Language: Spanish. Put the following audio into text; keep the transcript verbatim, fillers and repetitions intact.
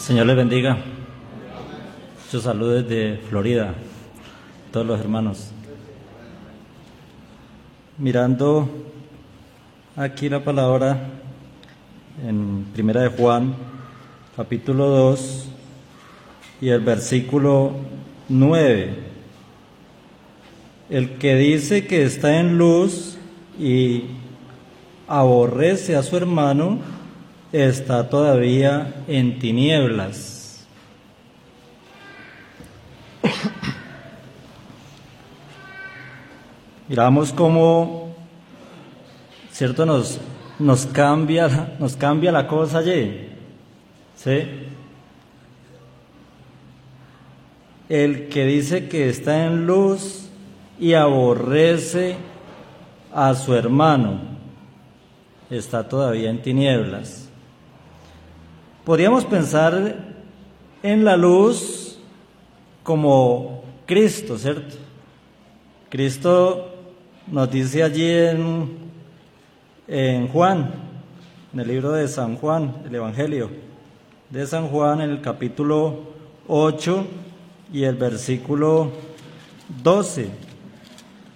Señor les bendiga. Muchos saludos desde Florida, todos los hermanos. Mirando aquí la palabra en Primera de Juan, capítulo dos y el versículo nueve. El que dice que está en luz y aborrece a su hermano, está todavía en tinieblas. Miramos cómo, cierto, nos, nos cambia, nos cambia la cosa allí, ¿sí? El que dice que está en luz y aborrece a su hermano, está todavía en tinieblas. Podríamos pensar en la luz como Cristo, ¿cierto? Cristo nos dice allí en, en Juan, en el libro de San Juan, el Evangelio de San Juan, en el capítulo ocho y el versículo doce.